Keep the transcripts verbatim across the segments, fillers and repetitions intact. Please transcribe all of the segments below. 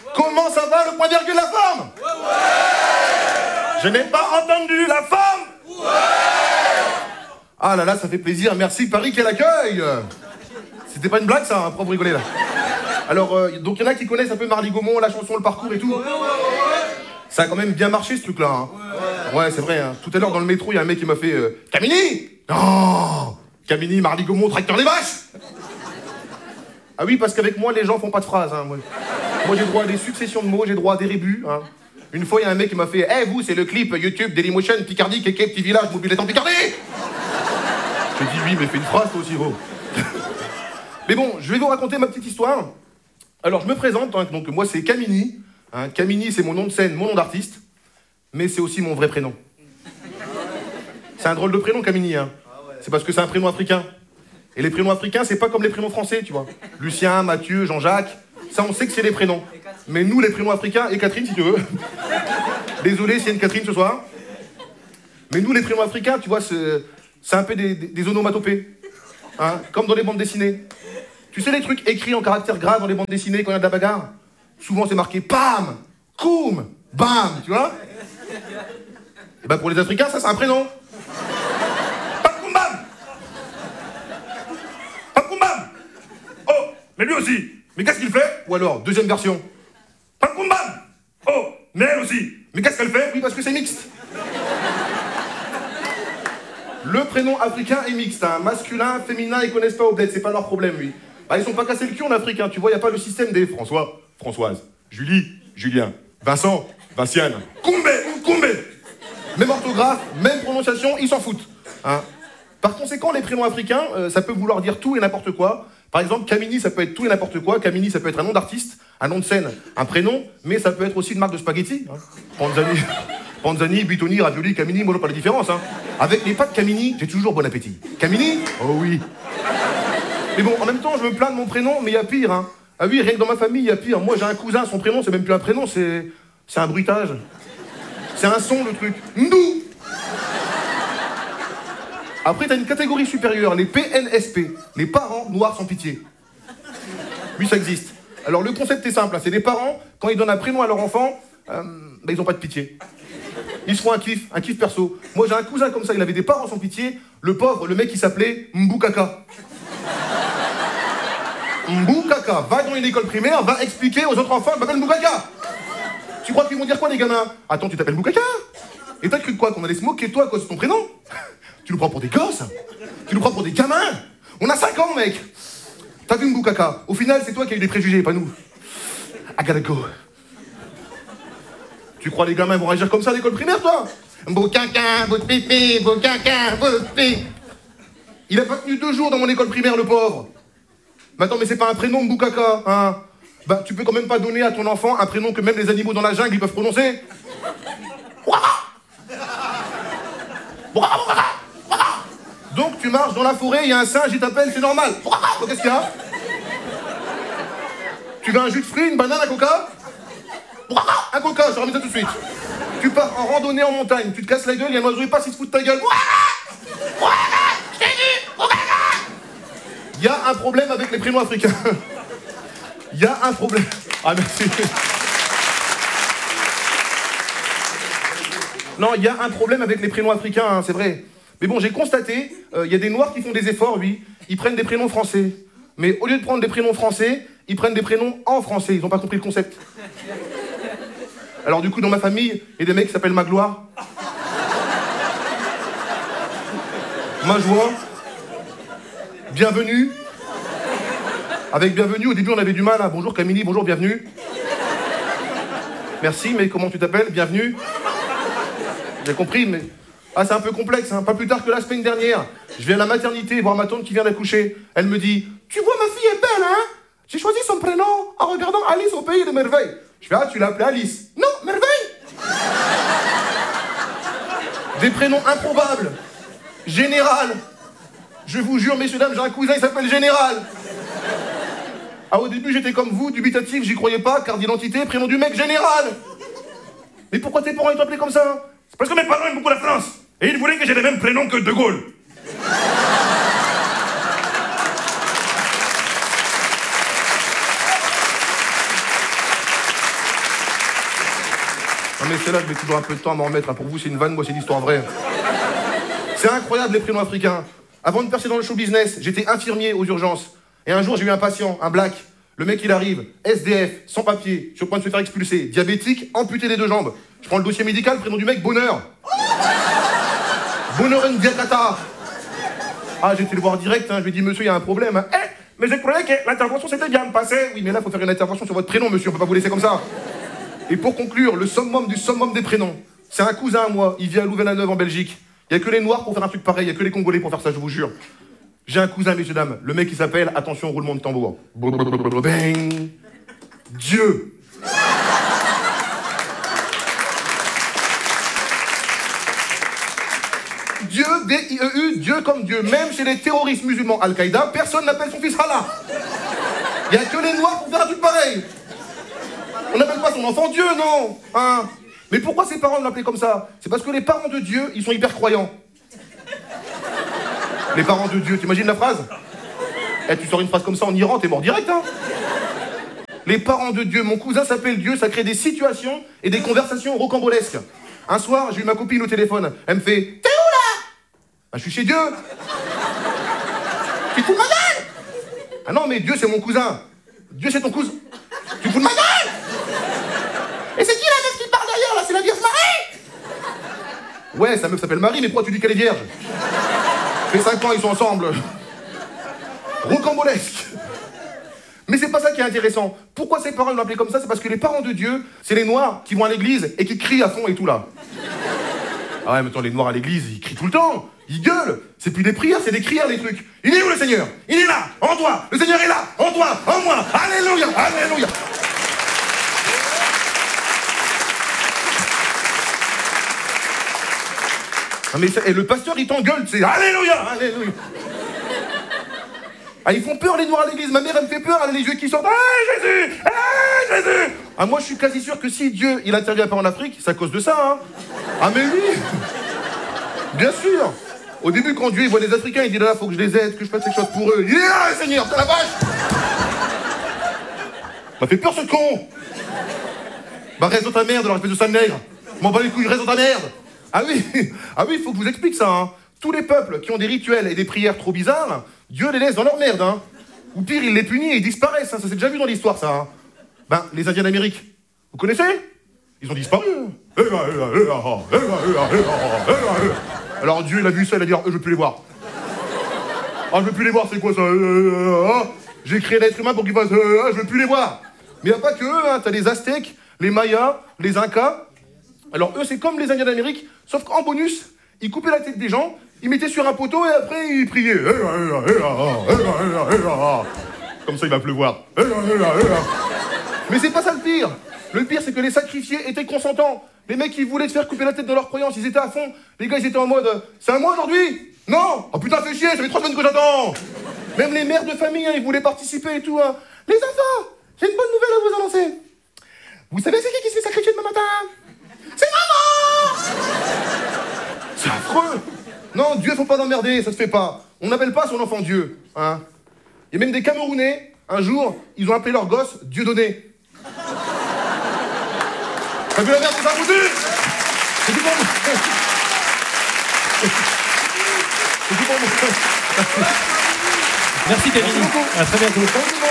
Comment ça va le point virgule la forme? Ouais. Je n'ai pas entendu la forme. Ouais. Ah là là, ça fait plaisir, merci Paris, quel accueil. C'était pas une blague ça, hein, pourquoi vous rigolez là? Alors, euh, donc il y en a qui connaissent un peu Marly Gaumont, la chanson, le parcours et tout. Ça a quand même bien marché ce truc-là. Hein. Ouais, c'est vrai. Hein. Tout à l'heure dans le métro, il y a un mec qui m'a fait euh, Camini. Non, Camini, Marly Gaumont, tracteur des vaches. Ah oui, parce qu'avec moi, les gens font pas de phrases. Hein, moi, moi j'ai droit à des successions de mots, j'ai droit à des rébus. Hein. Une fois, il y a un mec qui m'a fait Eh, hey, vous, c'est le clip YouTube Dailymotion, Picardie, Kéké, Petit Village, mobilette en Picardie. J'ai dit oui, mais fais une phrase toi aussi, gros. Mais bon, je vais vous raconter ma petite histoire. Alors, je me présente, hein, donc moi, c'est Camini. Hein, Camini, c'est mon nom de scène, mon nom d'artiste. Mais c'est aussi mon vrai prénom. C'est un drôle de prénom, Camini. Hein. C'est parce que c'est un prénom africain. Et les prénoms africains, c'est pas comme les prénoms français, tu vois. Lucien, Mathieu, Jean-Jacques, ça on sait que c'est des prénoms. Mais nous, les prénoms africains, et Catherine si tu veux. Désolé s'il y a une Catherine ce soir. Mais nous, les prénoms africains, tu vois, c'est un peu des, des, des onomatopées. Hein, comme dans les bandes dessinées. Tu sais les trucs écrits en caractères gras dans les bandes dessinées quand il y a de la bagarre? Souvent c'est marqué Pam, Koum, Bam, tu vois? Et ben pour les Africains, ça c'est un prénom. Mais lui aussi. Mais qu'est-ce qu'il fait? Ou alors, deuxième version. Pakoum bam. Oh, mais elle aussi. Mais qu'est-ce qu'elle fait? Oui, parce que c'est mixte. Le prénom africain est mixte. Hein. Masculin, féminin, ils connaissent pas au bled. C'est pas leur problème, lui. Bah, ils sont pas cassés le cul en Afrique. Hein. Tu vois, il n'y a pas le système des François, Françoise, Julie, Julien, Vincent, Vinciane, Koumbé, Koumbé. Même orthographe, même prononciation, ils s'en foutent. Hein. Par conséquent, les prénoms africains, euh, ça peut vouloir dire tout et n'importe quoi. Par exemple, Camini, ça peut être tout et n'importe quoi. Camini, ça peut être un nom d'artiste, un nom de scène, un prénom, mais ça peut être aussi une marque de spaghettis. Hein. Panzani, Panzani, Buitoni, Ravioli, Camini, moi, pas la différence. Hein. Avec les pâtes Camini, j'ai toujours bon appétit. Camini? Oh oui. Mais bon, en même temps, je me plains de mon prénom, mais il y a pire. Hein. Ah oui, rien que dans ma famille, il y a pire. Moi, j'ai un cousin, son prénom, c'est même plus un prénom, c'est c'est un bruitage. C'est un son, le truc. Ndou. Après, t'as une catégorie supérieure, les P N S P, les parents noirs sans pitié. Oui, ça existe. Alors, le concept est simple, hein, c'est des parents, quand ils donnent un prénom à leur enfant, euh, bah, ils ont pas de pitié. Ils se font un kiff, un kiff perso. Moi, j'ai un cousin comme ça, il avait des parents sans pitié, le pauvre, le mec, il s'appelait Mboukaka. Mboukaka, va dans une école primaire, va expliquer aux autres enfants, je m'appelle Mboukaka. Tu crois qu'ils vont dire quoi, les gamins? Attends, tu t'appelles Mboukaka? Et t'as cru quoi, qu'on allait se moquer de toi à cause de ton prénom? Tu nous prends pour des gosses? Tu nous prends pour des gamins? On a cinq ans, mec. T'as vu Mboukaka? Au final, c'est toi qui as eu des préjugés, pas nous. I gotta go. Tu crois les gamins vont réagir comme ça à l'école primaire, toi? Mboukaka, bout de pipi, Mboukaka, bout de pipi. Il a pas tenu deux jours dans mon école primaire, le pauvre. Mais attends, mais c'est pas un prénom, Mboukaka, hein? Bah, tu peux quand même pas donner à ton enfant un prénom que même les animaux dans la jungle, ils peuvent prononcer. Donc tu marches dans la forêt, il y a un singe, il t'appelle, c'est normal. Qu'est-ce qu'il y a? Tu veux un jus de fruits, une banane, un coca? Un coca, je ramène ça tout de suite. Tu pars en randonnée en montagne, tu te casses la gueule, il y a un oiseau, il passe, il se fout de ta gueule. Il y a un problème avec les prénoms africains. Il y a un problème. Ah merci. Non, il y a un problème avec les prénoms africains, hein, c'est vrai. Mais bon, j'ai constaté, il euh, y a des Noirs qui font des efforts, oui. Ils prennent des prénoms français. Mais au lieu de prendre des prénoms français, ils prennent des prénoms en français. Ils n'ont pas compris le concept. Alors du coup, dans ma famille, il y a des mecs qui s'appellent Magloire. Majoie. Bienvenue. Avec bienvenue, au début, on avait du mal. Hein. Bonjour Camini, bonjour, bienvenue. Merci, mais comment tu t'appelles? Bienvenue. J'ai compris, mais... Ah, c'est un peu complexe, hein. Pas plus tard que la semaine dernière. Je viens à la maternité voir ma tante qui vient d'accoucher. Elle me dit « Tu vois, ma fille est belle, hein? J'ai choisi son prénom en regardant Alice au pays des merveilles. » Je fais « Ah, tu l'as appelée Alice? »« Non, merveille !» Des prénoms improbables. Général. Je vous jure, messieurs, dames, j'ai un cousin, il s'appelle Général. Ah, au début, j'étais comme vous, dubitatif, j'y croyais pas, carte d'identité, prénom du mec, Général. Mais pourquoi tes parents ils t'ont appelé comme ça? C'est parce que mes parents aiment beaucoup la France. Et ils voulaient que j'ai le même prénom que De Gaulle. mais celle-là, je mets toujours un peu de temps à m'en remettre. Pour vous, c'est une vanne, moi, c'est une histoire vraie. C'est incroyable, les prénoms africains. Avant de percer dans le show business, j'étais infirmier aux urgences. Et un jour, j'ai eu un patient, un black. Le mec, il arrive, S D F, sans papier, sur le point de se faire expulser, diabétique, amputé des deux jambes. Je prends le dossier médical, prénom du mec, Bonheur. Bonheur Ndiakata. Ah, j'ai été le voir direct, hein. Je lui ai dit, monsieur, il y a un problème. Hein. Eh, mais je croyais que l'intervention s'était bien passée. Oui, mais là, il faut faire une intervention sur votre prénom, monsieur, on peut pas vous laisser comme ça. Et pour conclure, le summum du summum des prénoms. C'est un cousin à moi, il vit à Louvain-la-Neuve en Belgique. Il n'y a que les Noirs pour faire un truc pareil, il n'y a que les Congolais pour faire ça, je vous jure. J'ai un cousin, messieurs, dames. Le mec, il s'appelle, attention, roulement de tambour. Bang. Dieu. Dieu, D I E U, Dieu comme Dieu. Même chez les terroristes musulmans Al-Qaïda, personne n'appelle son fils Allah. Il n'y a que les Noirs pour faire un truc pareil. On n'appelle pas son enfant Dieu, non, hein. Mais pourquoi ses parents l'appelaient comme ça? C'est parce que les parents de Dieu, ils sont hyper croyants. Les parents de Dieu, t'imagines la phrase? Eh, tu sors une phrase comme ça en Iran, t'es mort direct, hein. Les parents de Dieu, mon cousin s'appelle Dieu, ça crée des situations et des conversations rocambolesques. Un soir, j'ai eu ma copine au téléphone, elle me fait « T'es où là ?» Ah, je suis chez Dieu. Tu te fous de ma gueule? Ah non, mais Dieu, c'est mon cousin. Dieu, c'est ton cousin. Tu te fous de ma gueule? Et c'est qui la meuf qui parle derrière, là? C'est la Vierge Marie? Ouais, sa meuf s'appelle Marie, mais pourquoi tu dis qu'elle est vierge? Ça fait cinq ans, ils sont ensemble. Rocambolesque. Mais c'est pas ça qui est intéressant. Pourquoi ses parents l'ont appelé comme ça? C'est parce que les parents de Dieu, c'est les Noirs qui vont à l'église et qui crient à fond et tout là. Ah ouais, mais attends, les Noirs à l'église, ils crient tout le temps. Ils gueulent. C'est plus des prières, c'est des crières, les trucs. Il est où le Seigneur? Il est là, en toi. Le Seigneur est là, en toi, en moi. Alléluia, alléluia. Ah mais ça, et le pasteur, il t'engueule, c'est alléluia, alléluia. Ah, ils font peur, les Noirs à l'église. Ma mère, elle me fait peur, elle a les yeux qui sortent. Ah, Jésus! Ah, Jésus! Ah, moi, je suis quasi sûr que si Dieu, il intervient pas en Afrique, c'est à cause de ça, hein. Ah, mais oui! Bien sûr! Au début, quand Dieu, il voit des Africains, il dit là, faut que je les aide, que je fasse quelque chose pour eux. Il est là, le Seigneur, c'est la vache! M'a fait peur, ce con! Bah, reste dans ta merde, alors, espèce de sale nègre. M'en bats les couilles, reste dans ta merde! Ah oui, ah oui, il faut que je vous explique ça, hein. Tous les peuples qui ont des rituels et des prières trop bizarres, Dieu les laisse dans leur merde, hein. Ou pire, il les punit et ils disparaissent, hein. Ça s'est déjà vu dans l'histoire, ça, hein. Ben, les Indiens d'Amérique, vous connaissez? Ils ont disparu. Alors Dieu, il a vu ça, il a dit, je veux plus les voir. Ah, je veux plus les voir, c'est quoi ça? J'ai créé l'être humain pour qu'ils fassent, je veux plus les voir. Mais il n'y a pas que eux, hein. T'as les Aztèques, les Mayas, les Incas. Alors eux, c'est comme les Indiens d'Amérique, sauf qu'en bonus, ils coupaient la tête des gens, ils mettaient sur un poteau et après ils priaient. Comme ça, il va pleuvoir. Mais c'est pas ça le pire. Le pire, c'est que les sacrifiés étaient consentants. Les mecs, ils voulaient se faire couper la tête de leur croyance, ils étaient à fond. Les gars, ils étaient en mode, c'est à moi aujourd'hui? Non. Oh putain, fais chier, ça fait trois semaines que j'attends. Même les mères de famille, hein, ils voulaient participer et tout. Hein. Les enfants, j'ai une bonne nouvelle à vous annoncer. Vous savez c'est qui qui se fait sacrifier demain matin? C'est maman. C'est affreux. Non, Dieu, faut pas l'emmerder, ça se fait pas. On n'appelle pas son enfant Dieu. Hein. Il y a même des Camerounais, un jour, ils ont appelé leur gosse Dieu donné. T'as vu la merde que ça a foutu? C'est tout pour moi. C'est tout pour moi. Merci Kevin. À très bientôt.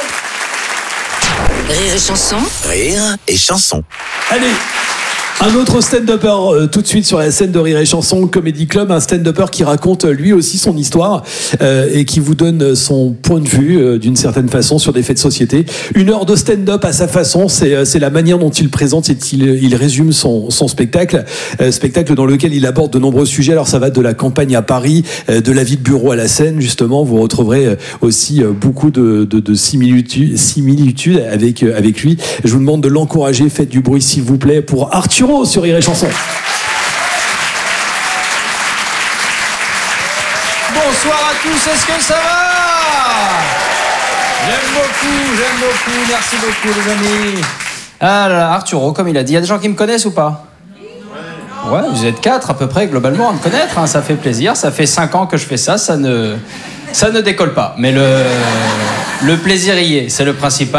Rire et chanson. Rire et chanson. Allez, un autre stand-upper euh, tout de suite sur la scène de Rire et Chanson Comedy Club, un stand-upper qui raconte euh, lui aussi son histoire euh, et qui vous donne son point de vue euh, d'une certaine façon sur des faits de société. Une heure de stand-up à sa façon, c'est, euh, c'est la manière dont il présente et il, il résume son, son spectacle, euh, spectacle dans lequel il aborde de nombreux sujets. Alors ça va de la campagne à Paris, euh, de la vie de bureau à la scène justement. Vous retrouverez euh, aussi euh, beaucoup de, de, de similitudes, similitudes avec, euh, avec lui. Je vous demande de l'encourager, faites du bruit s'il vous plaît pour Arthur sur Rire et Chanson. Bonsoir à tous, est-ce que ça va? J'aime beaucoup, j'aime beaucoup, merci beaucoup les amis. Ah là là, Arturo, comme il a dit, il y a des gens qui me connaissent ou pas? Ouais, vous êtes quatre à peu près globalement à me connaître, hein, ça fait plaisir, ça fait cinq ans que je fais ça, ça ne, ça ne décolle pas. Mais le, le plaisir y est, c'est le principal.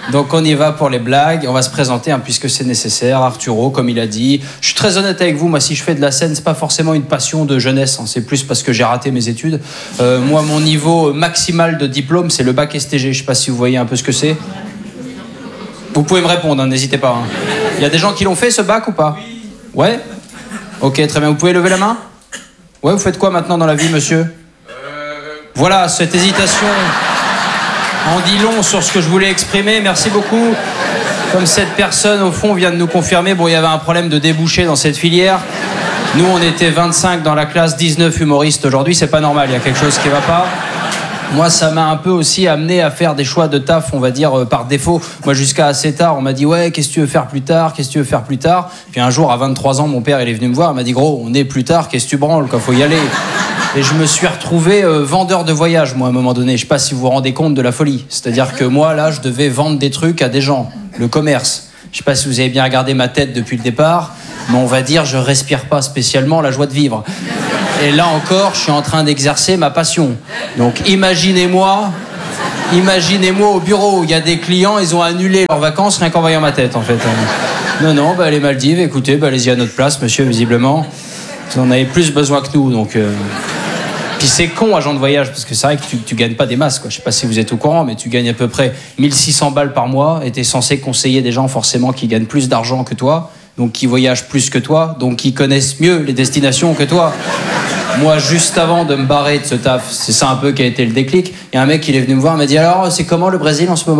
Donc on y va pour les blagues, on va se présenter hein, puisque c'est nécessaire. Arturo, comme il a dit. Je suis très honnête avec vous, moi si je fais de la scène, c'est pas forcément une passion de jeunesse, hein, c'est plus parce que j'ai raté mes études. Euh, moi, mon niveau maximal de diplôme, c'est le bac S T G. Je sais pas si vous voyez un peu ce que c'est. Vous pouvez me répondre, hein, n'hésitez pas. Hein. Il y a des gens qui l'ont fait ce bac ou pas? Ouais. Ok, très bien. Vous pouvez lever la main? Ouais, vous faites quoi maintenant dans la vie, monsieur? Voilà, cette hésitation en dit long sur ce que je voulais exprimer. Merci beaucoup. Comme cette personne, au fond, vient de nous confirmer, bon, il y avait un problème de débouché dans cette filière. Nous, on était vingt-cinq dans la classe, dix-neuf humoristes aujourd'hui. C'est pas normal, il y a quelque chose qui va pas. Moi, ça m'a un peu aussi amené à faire des choix de taf, on va dire, euh, par défaut. Moi, jusqu'à assez tard, on m'a dit « Ouais, qu'est-ce que tu veux faire plus tard? Qu'est-ce que tu veux faire plus tard ?» Puis un jour, à vingt-trois ans, mon père, il est venu me voir, il m'a dit « Gros, on est plus tard, qu'est-ce que tu branles, quoi, faut y aller. » Et je me suis retrouvé euh, vendeur de voyage, moi, à un moment donné. Je sais pas si vous vous rendez compte de la folie. C'est-à-dire que moi, là, je devais vendre des trucs à des gens. Le commerce. Je sais pas si vous avez bien regardé ma tête depuis le départ, mais on va dire, je respire pas spécialement la joie de vivre. Et là encore, je suis en train d'exercer ma passion. Donc imaginez-moi, imaginez-moi au bureau, il y a des clients, ils ont annulé leurs vacances rien qu'en voyant ma tête, en fait. Non, non, bah, les Maldives, écoutez, bah, allez-y à notre place, monsieur, visiblement. Vous en avez plus besoin que nous, donc... Euh... Puis c'est con, agent de voyage, parce que c'est vrai que tu, tu gagnes pas des masses, quoi. Je sais pas si vous êtes au courant, mais tu gagnes à peu près mille six cents balles par mois, et t'es censé conseiller des gens, forcément, qui gagnent plus d'argent que toi, donc qui voyagent plus que toi, donc qui connaissent mieux les destinations que toi. Moi, juste avant de me barrer de ce taf, c'est ça un peu qui a été le déclic. Il y a un mec qui est venu me voir, il m'a dit « Alors, c'est comment le Brésil en ce moment ?»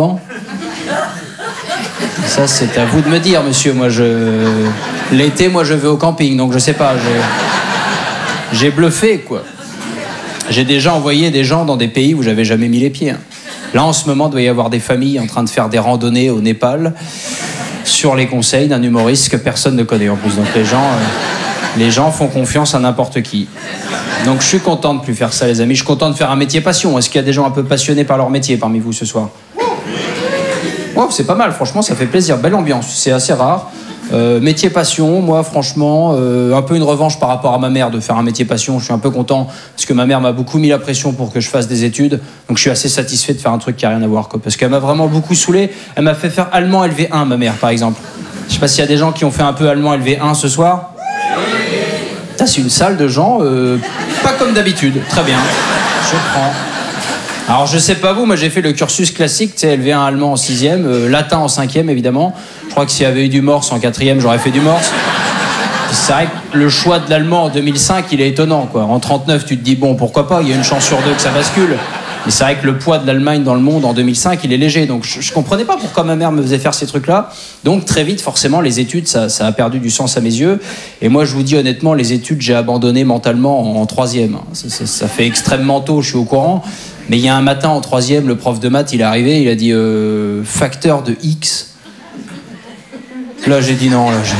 Ça, c'est à vous de me dire, monsieur. Moi, je... L'été, moi, je vais au camping, donc je sais pas. J'ai, j'ai bluffé, quoi. J'ai déjà envoyé des gens dans des pays où j'avais jamais mis les pieds. Hein. Là, en ce moment, il doit y avoir des familles en train de faire des randonnées au Népal sur les conseils d'un humoriste que personne ne connaît en plus. Donc les gens... Euh... Les gens font confiance à n'importe qui. Donc je suis content de plus faire ça, les amis. Je suis content de faire un métier passion. Est-ce qu'il y a des gens un peu passionnés par leur métier parmi vous ce soir? Oh, c'est pas mal, franchement, ça fait plaisir. Belle ambiance, c'est assez rare. Euh, métier passion, moi, franchement, euh, un peu une revanche par rapport à ma mère de faire un métier passion. Je suis un peu content parce que ma mère m'a beaucoup mis la pression pour que je fasse des études. Donc je suis assez satisfait de faire un truc qui n'a rien à voir, quoi. Parce qu'elle m'a vraiment beaucoup saoulé. Elle m'a fait faire allemand L V un, ma mère, par exemple. Je sais pas s'il y a des gens qui ont fait un peu allemand L V un ce soir. Ça, c'est une salle de gens, euh, pas comme d'habitude. Très bien, je prends. Alors, je sais pas vous, moi j'ai fait le cursus classique, tu sais, L V un allemand en sixième, euh, latin en cinquième, évidemment. Je crois que s'il y avait eu du morse en quatrième, j'aurais fait du morse. C'est vrai que le choix de l'allemand en deux mille cinq, il est étonnant, quoi. En trente-neuf, tu te dis, bon, pourquoi pas, il y a une chance sur deux que ça bascule. Mais c'est vrai que le poids de l'Allemagne dans le monde en deux mille cinq, il est léger. Donc je, je comprenais pas pourquoi ma mère me faisait faire ces trucs-là. Donc très vite, forcément, les études, ça, ça a perdu du sens à mes yeux. Et moi, je vous dis honnêtement, les études, j'ai abandonné mentalement en, en troisième. Ça, ça, ça fait extrêmement tôt, je suis au courant. Mais il y a un matin en troisième, le prof de maths, il est arrivé, il a dit euh, facteur de X. Là, j'ai dit non. Là, j'ai...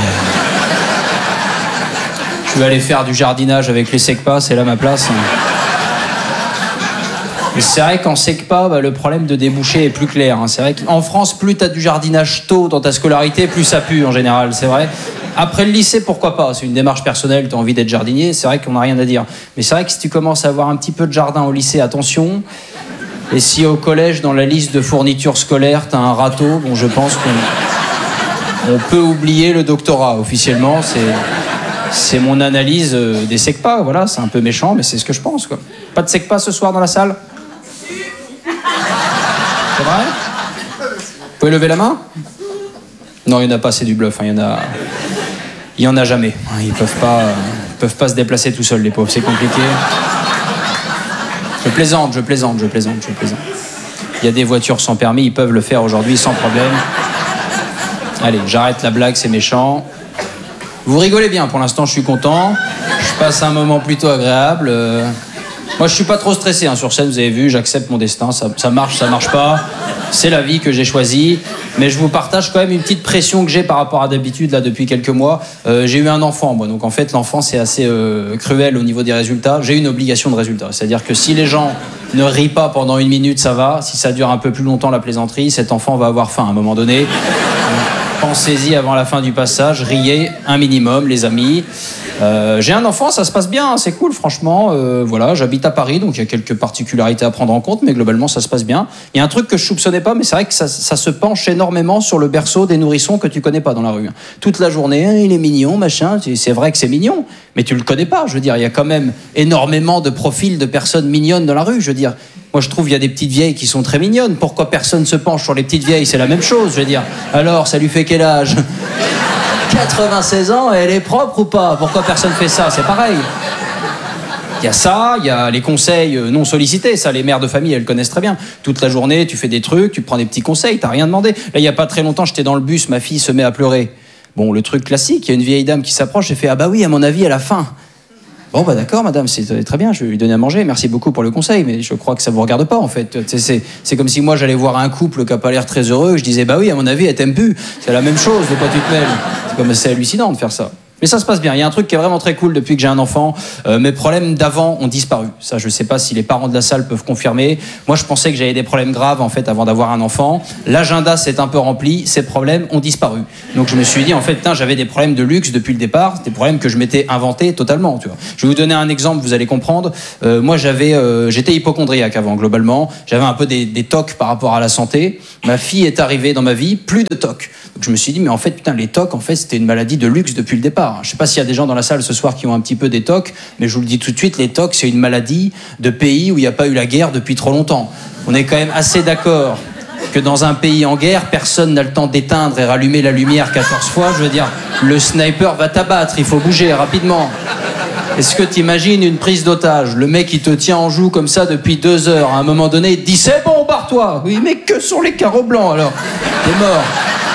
Je vais aller faire du jardinage avec les SECPA, c'est là ma place. Mais c'est vrai qu'en SECPA, bah, le problème de débouché est plus clair. Hein. C'est vrai qu'en France, plus tu as du jardinage tôt dans ta scolarité, plus ça pue en général, c'est vrai. Après le lycée, pourquoi pas? C'est une démarche personnelle, tu as envie d'être jardinier, c'est vrai qu'on n'a rien à dire. Mais c'est vrai que si tu commences à avoir un petit peu de jardin au lycée, attention. Et si au collège, dans la liste de fournitures scolaires, tu as un râteau, bon, je pense qu'on on peut oublier le doctorat officiellement. C'est, c'est mon analyse des SECPA, voilà, c'est un peu méchant, mais c'est ce que je pense, quoi. Pas de SECPA ce soir dans la salle? C'est vrai? Vous pouvez lever la main? Non, il n'y en a pas, c'est du bluff. Hein. Il y en a, il y en a jamais. Ils peuvent pas, ils peuvent pas se déplacer tout seuls, les pauvres. C'est compliqué. Je plaisante, je plaisante, je plaisante, je plaisante. Il y a des voitures sans permis, ils peuvent le faire aujourd'hui sans problème. Allez, j'arrête la blague, c'est méchant. Vous rigolez bien, pour l'instant, je suis content. Je passe un moment plutôt agréable. Euh... Moi, je suis pas trop stressé hein, sur scène, vous avez vu, j'accepte mon destin, ça, ça marche, ça marche pas. C'est la vie que j'ai choisie. Mais je vous partage quand même une petite pression que j'ai par rapport à d'habitude, là, depuis quelques mois. Euh, j'ai eu un enfant, moi, donc en fait, l'enfant, c'est assez euh, cruel au niveau des résultats. J'ai une obligation de résultat, c'est-à-dire que si les gens ne rient pas pendant une minute, ça va. Si ça dure un peu plus longtemps, la plaisanterie, cet enfant va avoir faim à un moment donné. Donc, pensez-y avant la fin du passage, riez un minimum, les amis. Euh, j'ai un enfant, ça se passe bien, c'est cool, franchement. Euh, voilà, j'habite à Paris, donc il y a quelques particularités à prendre en compte, mais globalement, ça se passe bien. Il y a un truc que je soupçonnais pas, mais c'est vrai que ça, ça se penche énormément sur le berceau des nourrissons que tu connais pas dans la rue. Toute la journée, hein, il est mignon, machin. C'est vrai que c'est mignon, mais tu le connais pas. Je veux dire, il y a quand même énormément de profils de personnes mignonnes dans la rue. Je veux dire, moi je trouve il y a des petites vieilles qui sont très mignonnes. Pourquoi personne se penche sur les petites vieilles? C'est la même chose. Je veux dire, alors ça lui fait quel âge? quatre-vingt-seize ans, elle est propre ou pas? Pourquoi personne fait ça? C'est pareil. Il y a ça, il y a les conseils non sollicités. Ça, les mères de famille, elles connaissent très bien. Toute la journée, tu fais des trucs, tu prends des petits conseils, t'as rien demandé. Là, il y a pas très longtemps, j'étais dans le bus, ma fille se met à pleurer. Bon, le truc classique, il y a une vieille dame qui s'approche, j'ai fait « Ah bah oui, à mon avis, elle a faim ». Bon bah d'accord madame, c'est très bien, je vais lui donner à manger, merci beaucoup pour le conseil, mais je crois que ça vous regarde pas en fait. C'est comme si moi j'allais voir un couple qui a pas l'air très heureux, je disais bah oui, à mon avis elle t'aime plus. C'est la même chose, de quoi tu te mêles. C'est comme c'est hallucinant de faire ça. Mais ça se passe bien. Il y a un truc qui est vraiment très cool depuis que j'ai un enfant. Euh, mes problèmes d'avant ont disparu. Ça, je sais pas si les parents de la salle peuvent confirmer. Moi, je pensais que j'avais des problèmes graves, en fait, avant d'avoir un enfant. L'agenda s'est un peu rempli. Ces problèmes ont disparu. Donc, je me suis dit, en fait, putain, j'avais des problèmes de luxe depuis le départ. Des problèmes que je m'étais inventés totalement, tu vois. Je vais vous donner un exemple, vous allez comprendre. Euh, moi, j'avais, euh, j'étais hypocondriaque avant, globalement. J'avais un peu des, des tocs par rapport à la santé. Ma fille est arrivée dans ma vie, plus de tocs. Donc, je me suis dit, mais en fait, putain, les tocs, en fait, c'était une maladie de luxe depuis le départ. Je sais pas s'il y a des gens dans la salle ce soir qui ont un petit peu des tocs, mais je vous le dis tout de suite, les tocs, c'est une maladie de pays où il n'y a pas eu la guerre depuis trop longtemps. On est quand même assez d'accord que dans un pays en guerre, personne n'a le temps d'éteindre et rallumer la lumière quatorze fois. Je veux dire, le sniper va t'abattre, il faut bouger rapidement. Est-ce que tu imagines une prise d'otage? Le mec, il te tient en joue comme ça depuis deux heures. À un moment donné, il te dit « C'est bon, barre-toi » Oui, mais que sont les carreaux blancs, alors? T'es mort.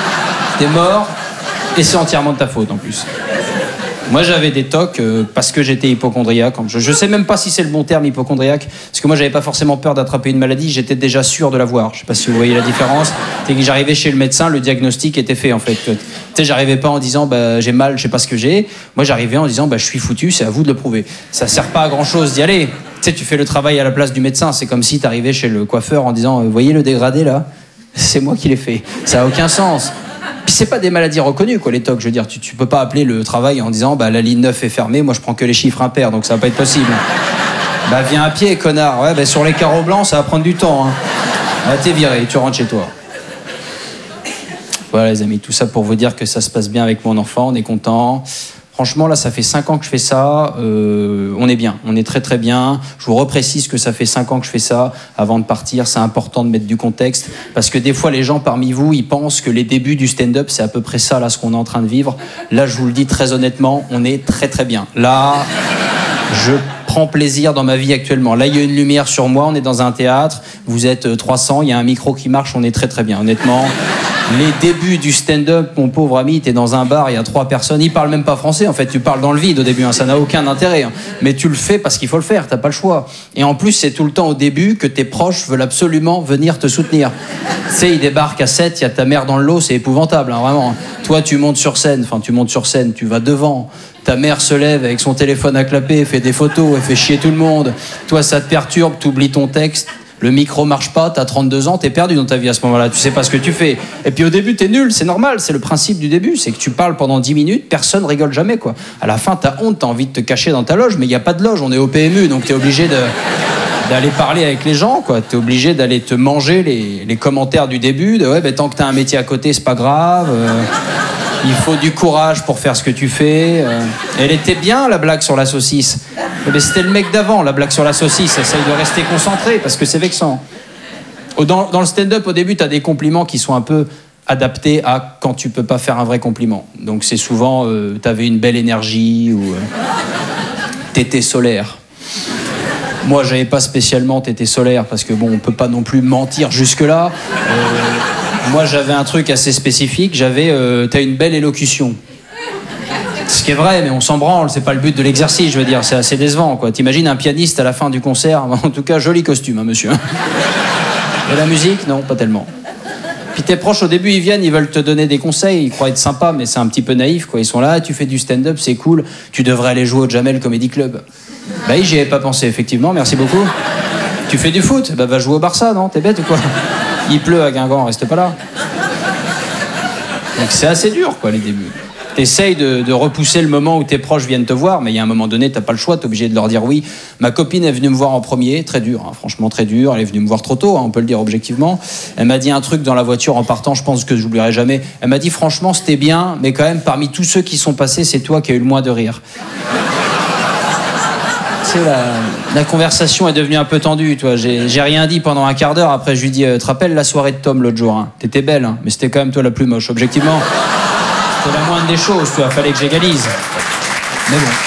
T'es mort, et c'est entièrement de ta faute, en plus. Moi, j'avais des tocs euh, parce que j'étais hypocondriaque. Je, je sais même pas si c'est le bon terme, hypocondriaque, parce que moi, j'avais pas forcément peur d'attraper une maladie, j'étais déjà sûr de l'avoir. Je sais pas si vous voyez la différence. C'est que j'arrivais chez le médecin, le diagnostic était fait, en fait. Tu sais, j'arrivais pas en disant, bah, j'ai mal, je sais pas ce que j'ai. Moi, j'arrivais en disant, bah, je suis foutu, c'est à vous de le prouver. Ça sert pas à grand chose d'y aller. Tu sais, tu fais le travail à la place du médecin. C'est comme si t'arrivais chez le coiffeur en disant, vous voyez le dégradé là? C'est moi qui l'ai fait. Ça a aucun sens. Puis c'est pas des maladies reconnues, quoi, les tocs. Je veux dire, tu, tu peux pas appeler le travail en disant bah la ligne neuf est fermée, moi je prends que les chiffres impairs, donc ça va pas être possible. Bah viens à pied, connard. Ouais, bah sur les carreaux blancs, ça va prendre du temps. Hein. Bah t'es viré, tu rentres chez toi. Voilà les amis, tout ça pour vous dire que ça se passe bien avec mon enfant, on est content. Franchement, là, ça fait cinq ans que je fais ça. Euh, on est bien, on est très très bien. Je vous reprécise que ça fait cinq ans que je fais ça. Avant de partir, c'est important de mettre du contexte. Parce que des fois, les gens parmi vous, ils pensent que les débuts du stand-up, c'est à peu près ça, là, ce qu'on est en train de vivre. Là, je vous le dis très honnêtement, on est très très bien. Là, je prends plaisir dans ma vie actuellement. Là, il y a une lumière sur moi, on est dans un théâtre. Vous êtes trois cents, il y a un micro qui marche, on est très très bien, honnêtement. Les débuts du stand-up, mon pauvre ami, t'es dans un bar, il y a trois personnes, ils parlent même pas français, en fait, tu parles dans le vide au début, hein, ça n'a aucun intérêt. Hein. Mais tu le fais parce qu'il faut le faire, t'as pas le choix. Et en plus, c'est tout le temps au début que tes proches veulent absolument venir te soutenir. Tu sais, ils débarquent à sept, il y a ta mère dans le lot, c'est épouvantable, hein, vraiment. Toi, tu montes sur scène, enfin, tu montes sur scène, tu vas devant. Ta mère se lève avec son téléphone à clapper, fait des photos, elle fait chier tout le monde. Toi, ça te perturbe, t'oublies ton texte. Le micro marche pas, t'as trente-deux ans, t'es perdu dans ta vie à ce moment-là, tu sais pas ce que tu fais. Et puis au début, t'es nul, c'est normal, c'est le principe du début, c'est que tu parles pendant dix minutes, personne rigole jamais, quoi. À la fin, t'as honte, t'as envie de te cacher dans ta loge, mais il y a pas de loge, on est au P M U, donc t'es obligé de, d'aller parler avec les gens, quoi. T'es obligé d'aller te manger les, les commentaires du début, de ouais, ben tant que t'as un métier à côté, c'est pas grave. Euh... Il faut du courage pour faire ce que tu fais. Euh, elle était bien, la blague sur la saucisse. Mais c'était le mec d'avant, la blague sur la saucisse. Essaye de rester concentré, parce que c'est vexant. Dans, dans le stand-up, au début, t'as des compliments qui sont un peu adaptés à quand tu peux pas faire un vrai compliment. Donc c'est souvent, euh, t'avais une belle énergie, ou euh, t'étais solaire. Moi, j'avais pas spécialement t'étais solaire, parce que bon, on peut pas non plus mentir jusque-là. Euh, Moi, j'avais un truc assez spécifique. J'avais, euh, t'as une belle élocution. Ce qui est vrai, mais on s'en branle. C'est pas le but de l'exercice, je veux dire. C'est assez décevant, quoi. T'imagines un pianiste à la fin du concert. En tout cas, joli costume, hein, monsieur. Et la musique, non, pas tellement. Puis tes proches, au début, ils viennent, ils veulent te donner des conseils. Ils croient être sympas, mais c'est un petit peu naïf, quoi. Ils sont là, tu fais du stand-up, c'est cool. Tu devrais aller jouer au Jamel Comedy Club. Bah oui, j'y avais pas pensé, effectivement. Merci beaucoup. Tu fais du foot, bah va jouer au Barça, non? T'es bête ou quoi? Il pleut à Guingamp, reste pas là. Donc c'est assez dur, quoi, les débuts. T'essayes de, de repousser le moment où tes proches viennent te voir, mais il y a un moment donné, t'as pas le choix, t'es obligé de leur dire oui. Ma copine est venue me voir en premier, très dur, hein, franchement très dur. Elle est venue me voir trop tôt, hein, on peut le dire objectivement. Elle m'a dit un truc dans la voiture en partant, je pense que je n'oublierai jamais. Elle m'a dit franchement, c'était bien, mais quand même, parmi tous ceux qui sont passés, c'est toi qui as eu le moins de rire. Tu sais, la, la conversation est devenue un peu tendue, toi. J'ai, j'ai rien dit pendant un quart d'heure. Après, je lui dis, euh, te rappelles la soirée de Tom l'autre jour, hein. T'étais belle, hein, mais c'était quand même toi la plus moche. Objectivement, c'était la moindre des choses, tu vois. Fallait que j'égalise. Mais bon.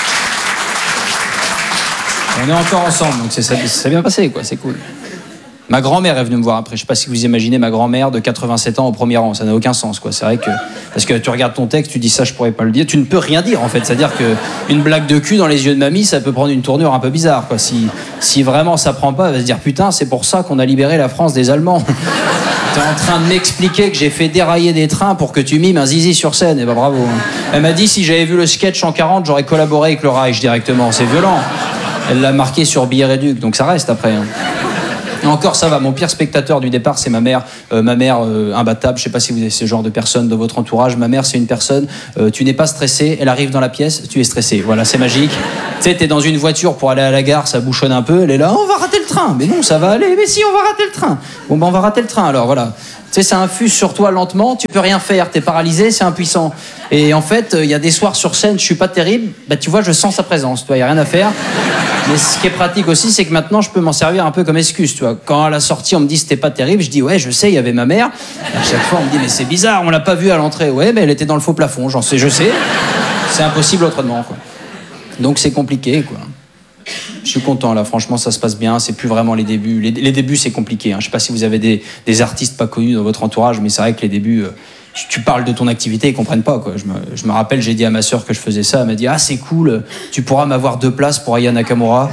On est encore ensemble, donc c'est, ça, ça s'est bien passé, quoi. C'est cool. Ma grand-mère est venue me voir après. Je sais pas si vous imaginez ma grand-mère de quatre-vingt-sept ans au premier rang. Ça n'a aucun sens, quoi. C'est vrai que... Parce que tu regardes ton texte, tu dis ça, je pourrais pas le dire. Tu ne peux rien dire, en fait. C'est-à-dire qu'une blague de cul dans les yeux de mamie, ça peut prendre une tournure un peu bizarre, quoi. Si, si vraiment ça prend pas, elle va se dire « Putain, c'est pour ça qu'on a libéré la France des Allemands. » T'es en train de m'expliquer que j'ai fait dérailler des trains pour que tu mimes un zizi sur scène. Eh ben bravo. Elle m'a dit si j'avais vu le sketch en quarante, j'aurais collaboré avec le Reich directement. C'est violent. Elle l'a marqué sur billet réduc, donc ça reste après. Hein. Et encore, ça va. Mon pire spectateur du départ, c'est ma mère. Euh, ma mère, euh, imbattable. Je sais pas si vous avez ce genre de personne dans votre entourage. Ma mère, c'est une personne. Euh, tu n'es pas stressé. Elle arrive dans la pièce. Tu es stressé. Voilà, c'est magique. Tu sais, t'es dans une voiture pour aller à la gare. Ça bouchonne un peu. Elle est là. Oh, on va rater le train. Mais non, ça va aller. Mais si, on va rater le train. Bon, ben, on va rater le train. Alors voilà. Tu sais, ça infuse sur toi lentement. Tu peux rien faire. T'es paralysé. C'est impuissant. Et en fait, il euh, y a des soirs sur scène. Je suis pas terrible. Bah, tu vois, je sens sa présence. Tu vois, y a rien à faire. Mais ce qui est pratique aussi, c'est que maintenant, je peux m'en servir un peu comme excuse, tu vois. Quand à la sortie, on me dit c'était pas terrible, je dis ouais, je sais, il y avait ma mère. Et à chaque fois, on me dit mais c'est bizarre, on l'a pas vue à l'entrée. Ouais, mais elle était dans le faux plafond, j'en sais, je sais. C'est impossible autrement, quoi. Donc c'est compliqué, quoi. Je suis content, là, franchement, ça se passe bien. C'est plus vraiment les débuts. Les, les débuts, c'est compliqué. Hein. Je sais pas si vous avez des, des artistes pas connus dans votre entourage, mais c'est vrai que les débuts... Euh, Tu, tu parles de ton activité, ils comprennent pas, quoi. Je me, je me rappelle, j'ai dit à ma sœur que je faisais ça. Elle m'a dit ah c'est cool, tu pourras m'avoir deux places pour Aya Nakamura.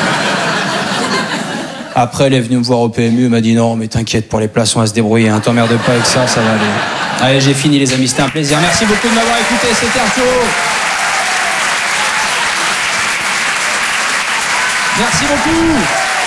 Après elle est venue me voir au P M U, elle m'a dit non mais t'inquiète pour les places on va se débrouiller, hein. T'emmerdes pas avec ça, ça va aller. Allez j'ai fini les amis, c'était un plaisir. Merci beaucoup de m'avoir écouté, c'était Arturo. Merci beaucoup.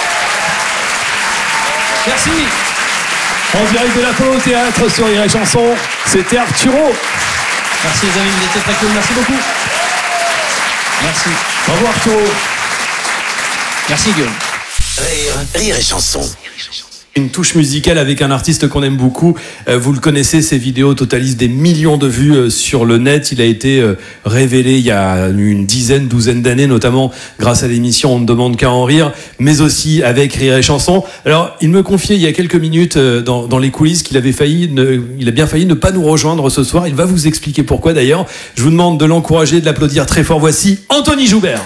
Merci. En direct de la Polo au Théâtre sur Rire et Chanson, c'était Arturo. Merci les amis, vous étiez très cool, merci beaucoup. Merci. Au revoir Arturo. Merci Guillaume. Rire, Rire et Chanson. Une touche musicale avec un artiste qu'on aime beaucoup. Euh, vous le connaissez, ses vidéos totalisent des millions de vues euh, sur le net. Il a été euh, révélé il y a une dizaine, douzaine d'années, notamment grâce à l'émission On ne demande qu'à en rire, mais aussi avec Rire et Chanson. Alors, il me confiait il y a quelques minutes euh, dans, dans les coulisses qu'il avait failli, ne, il a bien failli ne pas nous rejoindre ce soir. Il va vous expliquer pourquoi d'ailleurs. Je vous demande de l'encourager, de l'applaudir très fort. Voici Anthony Joubert.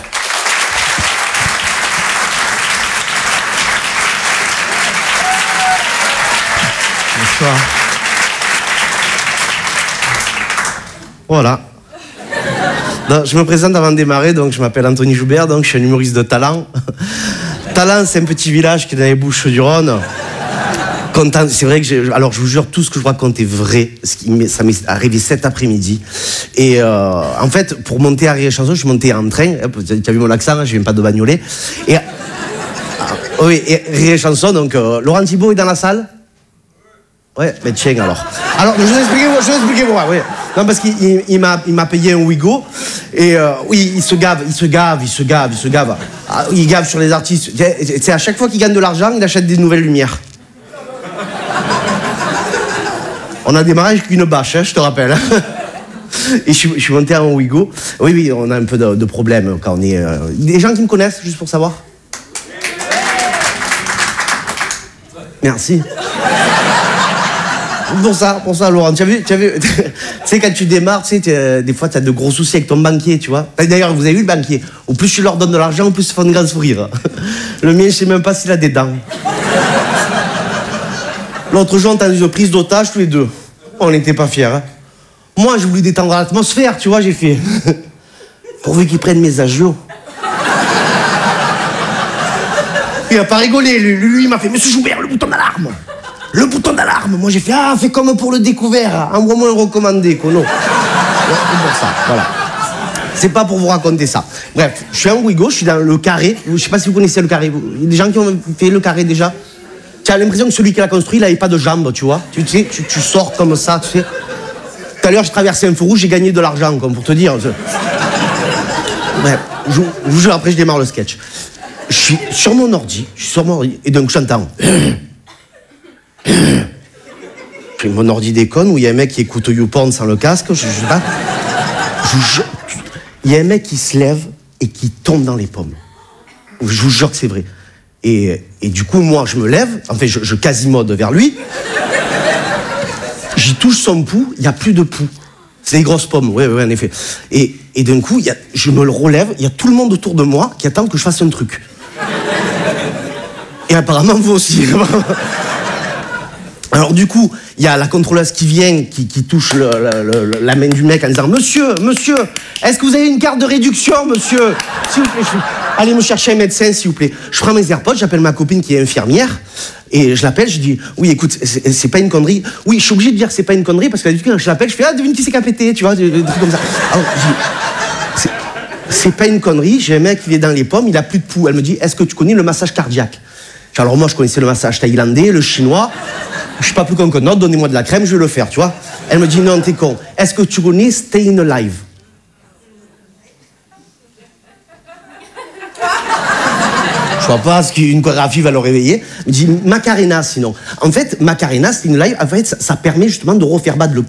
Bonsoir. Voilà. Donc, je me présente avant de démarrer, donc je m'appelle Anthony Joubert, donc je suis un humoriste de Talent. Talent, c'est un petit village qui est dans les Bouches-du-Rhône. Content, c'est vrai que j'ai, alors je vous jure, tout ce que je raconte est vrai. Ça m'est arrivé cet après-midi. Et euh, en fait, pour monter à Rire et Chanson, je suis monté en train. Tu as vu mon accent, je viens pas de Bagnolet. Et, oui, et Rire et Chanson, donc euh, Laurent Thibault est dans la salle. Ouais, mais tiens alors. Alors, je vais expliquer, je vais expliquer moi, oui. Non, parce qu'il il, il m'a, il m'a payé un Ouigo, et euh, oui, il se gave, il se gave, il se gave, il se gave. Ah, il gave sur les artistes. C'est à chaque fois qu'il gagne de l'argent, il achète des nouvelles lumières. On a démarré avec une bâche, hein, je te rappelle. Hein. Et je suis, je suis monté en Ouigo. Oui, oui, on a un peu de, de problème quand on est... Euh... Des gens qui me connaissent, juste pour savoir. Merci. Pour ça, pour ça, Laurent. Tu as vu, tu as vu, tu sais, quand tu démarres, tu sais, des fois, tu as de gros soucis avec ton banquier, tu vois. D'ailleurs, vous avez vu le banquier. Au plus tu leur donnes de l'argent, au plus ils font un grand sourire. Le mien, je sais même pas s'il a des dents. L'autre jour, on a eu une prise d'otage, tous les deux. On n'était pas fiers. Hein. Moi, j'ai voulu détendre l'atmosphère, tu vois, j'ai fait. Pourvu qu'ils prennent mes agios. Il a pas rigolé, lui, lui il m'a fait, Monsieur Joubert, le bouton d'alarme. Le bouton d'alarme. Moi, j'ai fait, ah, fais comme pour le découvert. Envoie-moi un recommandé, Kono. Ouais, c'est pour ça, voilà. C'est pas pour vous raconter ça. Bref, je suis en Ouigo, je suis dans le carré. Je sais pas si vous connaissez le carré. Il y a des gens qui ont fait le carré déjà. Tu as l'impression que celui qui l'a construit, il n'avait pas de jambes, tu vois. Tu sais, tu, tu sors comme ça, tu sais. Tout à l'heure, j'ai traversé un feu rouge, j'ai gagné de l'argent, comme pour te dire. Je... Bref, je, je vous jure, après, je démarre le sketch. Je suis sur mon ordi, je suis sur mon ordi, et donc j'entends. Mon ordi déconne, où il y a un mec qui écoute YouPorn sans le casque, je, je sais pas. Je vous jure, il y a un mec qui se lève et qui tombe dans les pommes. Je vous jure que c'est vrai. Et, et du coup, moi, je me lève, enfin, je, je quasi-mode vers lui. J'y touche son pouls, il n'y a plus de pouls. C'est des grosses pommes, oui, oui, en effet. Et, et d'un coup, y a, je me le relève, il y a tout le monde autour de moi qui attend que je fasse un truc. Et apparemment, vous aussi. Alors du coup, il y a la contrôleuse qui vient, qui, qui touche le, le, le, la main du mec en disant « Monsieur, monsieur, est-ce que vous avez une carte de réduction, monsieur ?» S'il vous plaît, je... allez me chercher un médecin, s'il vous plaît. Je prends mes AirPods, j'appelle ma copine qui est infirmière, et je l'appelle, je dis « Oui, écoute, c'est, c'est pas une connerie. » Oui, je suis obligé de dire que c'est pas une connerie, parce que du coup, je l'appelle, je fais « Ah, devine qui c'est qui a pété, tu vois, des, des trucs comme ça. » Alors, je dis c'est, c'est pas une connerie, j'ai un mec qui est dans les pommes, il a plus de pouls. Elle me dit « Est-ce que tu connais le massage cardiaque ?» Alors moi, je connaissais le massage thaïlandais, le chinois. Je suis pas plus con que non, donnez-moi de la crème, je vais le faire, tu vois. Elle me dit, non, t'es con. Est-ce que tu connais Stayin' Alive? Je vois pas ce qu'une chorégraphie va le réveiller. Elle me dit, Macarena, sinon. En fait, Macarena, Stayin' Alive, en fait, ça, ça permet justement de refaire battre le